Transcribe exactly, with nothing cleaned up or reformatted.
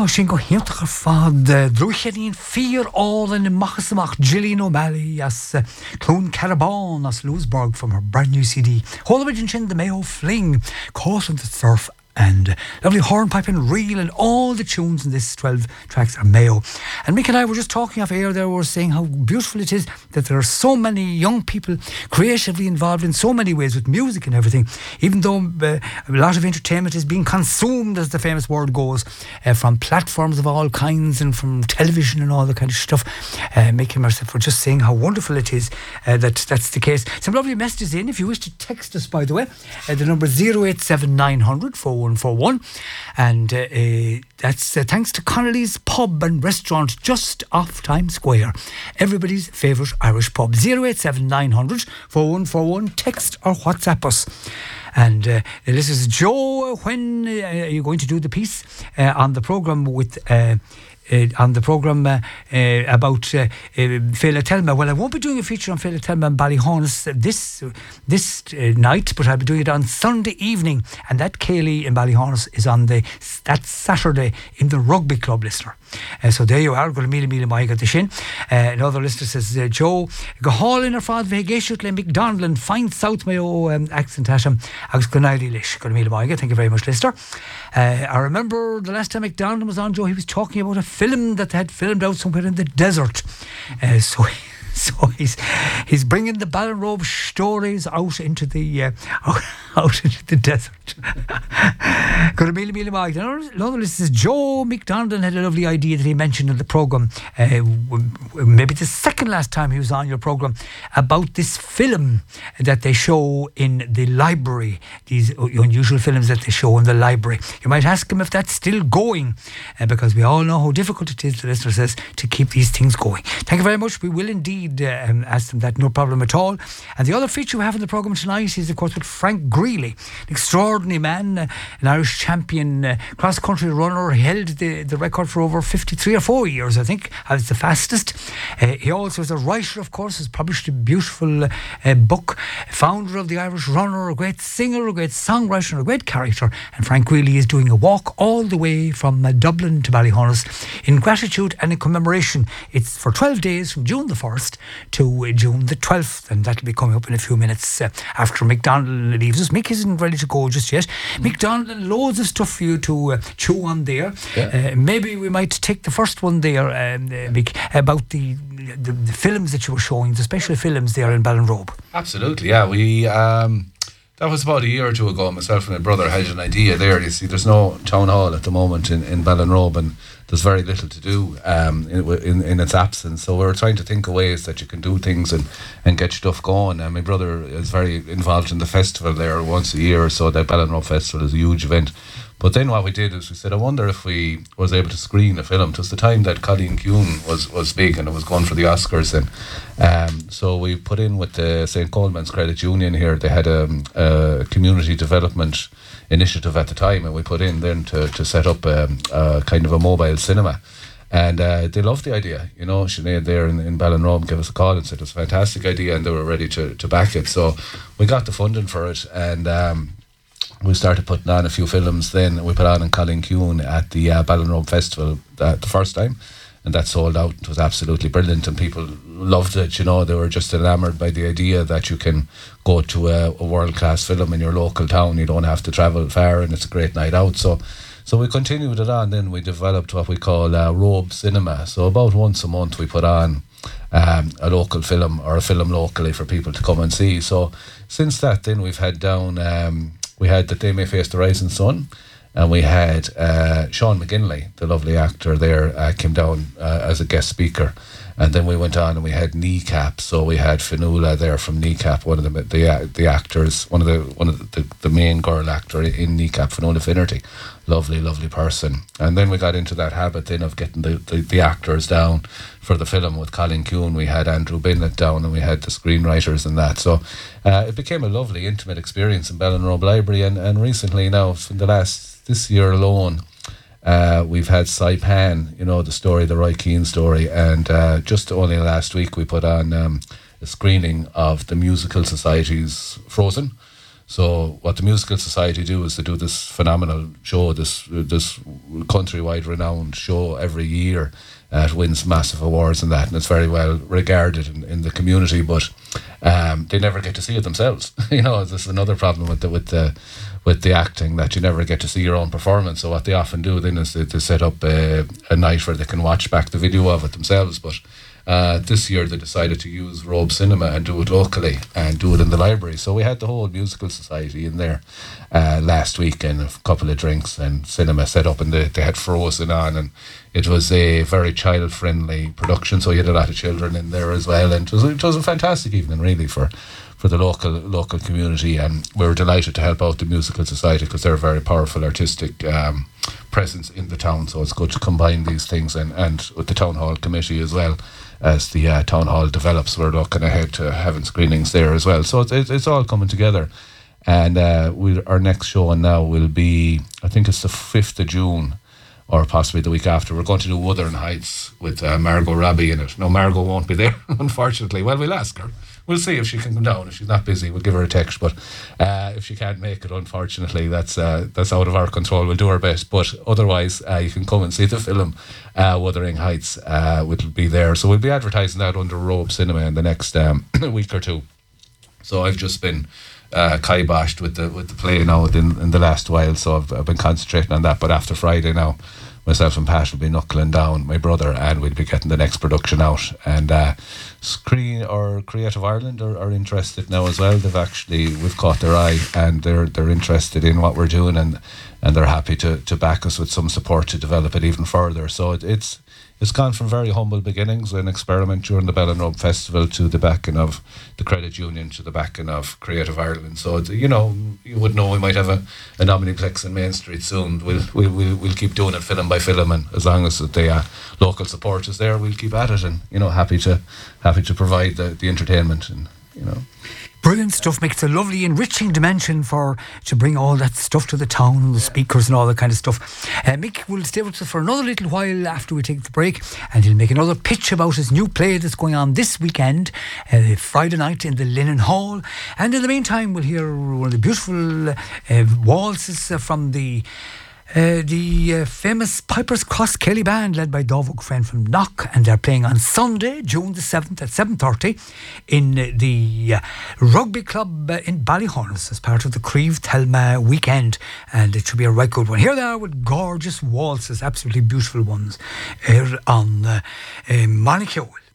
Ja, sin go hiintach ar fad drúcheín fír all in machchas amach Gillian O'Malley as uh, Clone Caravan as Lewisburg from her brand new C D. Holovision Chin the Mayo Fling, Caught on the Surf, and uh, lovely hornpipe and reel, and all the tunes in this twelve tracks are Mayo. And Mick and I were just talking off air there, we were saying how beautiful it is that there are so many young people creatively involved in so many ways with music and everything, even though uh, a lot of entertainment is being consumed, as the famous word goes, uh, from platforms of all kinds and from television and all that kind of stuff. uh, Mick and myself were just saying how wonderful it is uh, that that's the case. Some lovely messages in. If you wish to text us, by the way, uh, the number is oh eight seven nine hundred four one four one, and uh, uh, that's uh, thanks to Connolly's Pub and Restaurant just off Times Square, everybody's favourite Irish pub. oh eight seven nine hundred four one four one, text or WhatsApp us. And uh, this is Joe. When uh, are you going to do the piece uh, on the programme with uh, Uh, on the programme uh, uh, about uh, uh, Féile Telma? Well, I won't be doing a feature on Féile Telma and Ballyhaunis uh, this uh, this uh, night, but I'll be doing it on Sunday evening, and that Cayley in Ballyhaunis is on the that Saturday in the Rugby Club, listener. Uh, so there you are. Go to Mila Mila Maiga the Shin. Uh, another listener says, uh, Joe, go hall in her fad Vegeshut le McDonald, fine South Mayo um, accent Asham, Agus Gunali Lish. Go to Mila Maiga. Thank you very much, listener. Uh, I remember the last time McDonald was on, Joe, he was talking about a film that they had filmed out somewhere in the desert. Uh, so So he's he's bringing the Ballinrobe stories out into the uh, out, out into the desert. Got a million million miles. Another list is Joe McDonald had a lovely idea that he mentioned in the programme. Uh, maybe the second last time he was on your programme, about this film that they show in the library. These unusual films that they show in the library. You might ask him if that's still going, uh, because we all know how difficult it is, the listener says, to keep these things going. Thank you very much. We will indeed Uh, um, ask them that, no problem at all. And the other feature we have in the programme tonight is, of course, with Frank Greeley, an extraordinary man, uh, an Irish champion uh, cross-country runner. He held the, the record for over fifty-three or four years, I think. As the fastest. Uh, he also is a writer, of course, has published a beautiful uh, book. Founder of the Irish Runner, a great singer, a great songwriter, and a great character. And Frank Greeley is doing a walk all the way from uh, Dublin to Ballyhaunis in gratitude and in commemoration. It's for twelve days from June the first to uh, June the twelfth, and that'll be coming up in a few minutes uh, after McDonald leaves us. Mick isn't ready to go just yet. Mm. McDonald, loads of stuff for you to uh, chew on there. Yeah. Uh, maybe we might take the first one there, um, uh, Mick, about the, the the films that you were showing, the special films there in Ballinrobe. Absolutely, yeah. We um, that was about a year or two ago. Myself and my brother had an idea there. You see, there's no town hall at the moment in, in Ballinrobe, and there's very little to do um, in, in in its absence. So we're trying to think of ways that you can do things and, and get stuff going. And my brother is very involved in the festival there once a year or so. The Ballinrobe Festival is a huge event. But then what we did is we said, I wonder if we was able to screen a film. It was the time that Colleen Kuhn was, was big and it was going for the Oscars. And um, so we put in with the Saint Coleman's Credit Union here. They had a, a community development initiative at the time, and we put in then to, to set up a, a kind of a mobile cinema. And uh, they loved the idea. You know, Sinead there in, in Ballinrobe gave us a call and said it was a fantastic idea, and they were ready to, to back it. So we got the funding for it, and um, we started putting on a few films. Then we put on in Colleen Kuhn at the uh, Ballinrobe Festival uh, the first time, and that sold out. It was absolutely brilliant, and people loved it. You know, they were just enamoured by the idea that you can go to a, a world-class film in your local town. You don't have to travel far, and it's a great night out. So so we continued it on. Then we developed what we call uh, Robe Cinema. So about once a month we put on um, a local film, or a film locally for people to come and see. So since that, then we've had down um, we had That They May Face the Rising Sun, and we had uh, Sean McGinley, the lovely actor there, uh, came down uh, as a guest speaker. And then we went on and we had Kneecap. So we had Fionnuala there from Kneecap, one of the the, the actors, one of the one of the, the main girl actor in Kneecap, Fionnuala Finnerty. Lovely, lovely person. And then we got into that habit then of getting the, the, the actors down for the film with Colleen Kuhn. We had Andrew Binnett down, and we had the screenwriters and that. So uh, it became a lovely, intimate experience in Ballinrobe Library. And, and recently now, in the last, this year alone, Uh, we've had Saipan, you know, the story, the Roy Keane story, and uh, just only last week we put on um, a screening of the Musical Society's Frozen. So what the Musical Society do is they do this phenomenal show, this this countrywide renowned show every year. Uh, it wins massive awards and that, and it's very well regarded in, in the community. But um, they never get to see it themselves. You know, this is another problem with the with the with the acting, that you never get to see your own performance. So what they often do then is they, they set up a, a night where they can watch back the video of it themselves. But Uh, this year they decided to use Robe Cinema and do it locally and do it in the library. So we had the whole Musical Society in there uh, last week, and a couple of drinks and cinema set up, and they, they had Frozen on, and it was a very child-friendly production, so you had a lot of children in there as well, and it was, it was a fantastic evening really for for the local local community, and we were delighted to help out the Musical Society because they're a very powerful artistic um, presence in the town. So it's good to combine these things, and, and with the Town Hall Committee as well. As the uh, Town Hall develops, we're looking ahead to having screenings there as well. So it's, it's, it's all coming together. And uh, we our next show now will be, I think it's the fifth of June, or possibly the week after. We're going to do Wuthering Heights with uh, Margot Robbie in it. No, Margot won't be there, unfortunately. Well, we'll ask her. We'll see if she can come down. If she's not busy, we'll give her a text. But uh, if she can't make it, unfortunately, that's uh, that's out of our control. We'll do our best. But otherwise, uh, you can come and see the film uh, Wuthering Heights. Uh, will be there. So we'll be advertising that under Robe Cinema in the next um, week or two. So I've just been uh, kiboshed with the with the play now in, in the last while. So I've, I've been concentrating on that. But after Friday now, myself and Pat will be knuckling down, my brother, and we'll be getting the next production out. And uh, Screen or Creative Ireland are, are interested now as well. They've actually, we've caught their eye, and they're they're interested in what we're doing, and and they're happy to, to back us with some support to develop it even further. So it, it's it's gone from very humble beginnings, an experiment during the Ballinrobe Festival, to the backing of the Credit Union, to the backing of Creative Ireland. So, it, you know, you would know we might have a, a Omniplex in Main Street soon. We'll, we'll, we'll, we'll keep doing it film by film, and as long as the uh, local support is there, we'll keep at it, and, you know, happy to happy to provide the, the entertainment, and, you know. Brilliant stuff. Makes a lovely enriching dimension for to bring all that stuff to the town, and the speakers and all that kind of stuff. Uh, Mick will stay with us for another little while after we take the break, and he'll make another pitch about his new play that's going on this weekend, uh, Friday night in the Linen Hall. And in the meantime, we'll hear one of the beautiful uh, waltzes uh, from the Uh, the uh, famous Piper's Cross Kelly Band, led by Dovug Friend from Knock, and they're playing on Sunday, June the seventh at seven thirty in uh, the uh, Rugby Club uh, in Ballyhonus as part of the Creve Thelma weekend, and it should be a right good one. Here they are with gorgeous waltzes, absolutely beautiful ones, here on uh, uh, Monacoil.